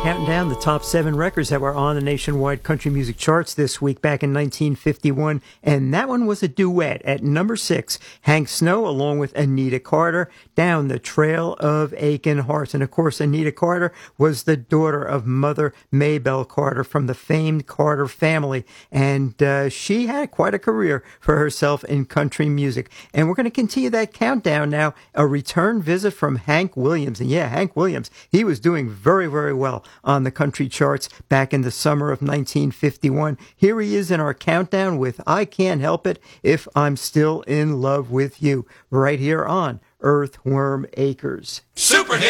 Counting down the top 7 records that were on the nationwide country music charts this week back in 1951, and that one was a duet at number 6, Hank Snow along with Anita Carter, Down the Trail of Aching Hearts. And of course, Anita Carter was the daughter of Mother Maybelle Carter from the famed Carter family, and she had quite a career for herself in country music. And we're going to continue that countdown now, a return visit from Hank Williams. And yeah, Hank Williams, he was doing very, very well on the country charts back in the summer of 1951. Here he is in our countdown with I Can't Help It If I'm Still in Love with You, right here on Earthworm Acres. Super hit!